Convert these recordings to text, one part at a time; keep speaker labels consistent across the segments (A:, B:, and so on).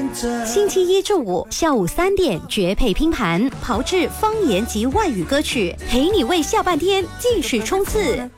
A: 星期一至五下午3点绝配拼盘，炮制方言及外语歌曲，陪你为下半天继续冲刺。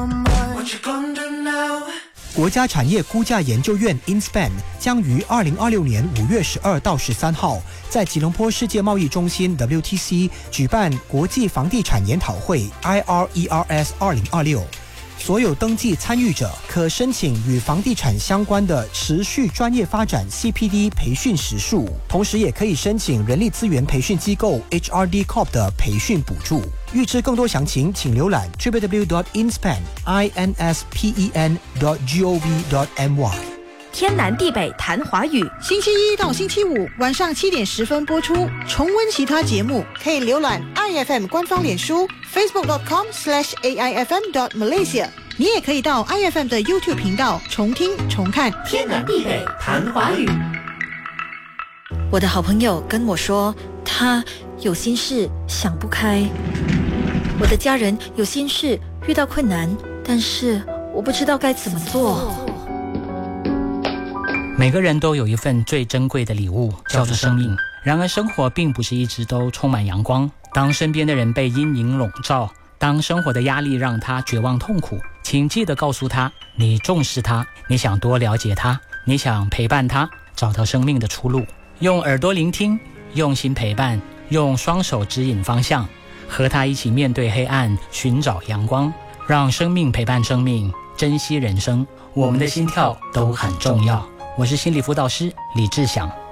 B: 国家产业估价研究院 INSPAN 将于2026年5月12到13号在吉隆坡世界贸易中心 WTC 举办国际房地产研讨会 IRERS 2026。所有登记参与者可申请与房地产相关的持续专业发展 CPD 培训时数，同时也可以申请人力资源培训机构 HRD Corp 的培训补助。预知更多详情，请浏览 www.inspan.gov.my。
C: 天南地北谈华语，
D: 星期一到星期五晚上7点10分播出。重温其他节目，可以浏览 IFM 官方脸书 facebook.com/AIFM.Malaysia。你也可以到 IFM 的 YouTube 频道重听重看。
C: 天南地北谈华语。
E: 我的好朋友跟我说，他有心事想不开。我的家人有心事遇到困难，但是我不知道该怎么做。
F: 每个人都有一份最珍贵的礼物，叫做生命。然而生活并不是一直都充满阳光，当身边的人被阴影笼罩，当生活的压力让他绝望痛苦，请记得告诉他，你重视他，你想多了解他，你想陪伴他，找到生命的出路。用耳朵聆听，用心陪伴，用双手指引方向，和他一起面对黑暗，寻找阳光，让生命陪伴生命，珍惜人生。我们的心跳都很重要。我是心理辅导师李志祥。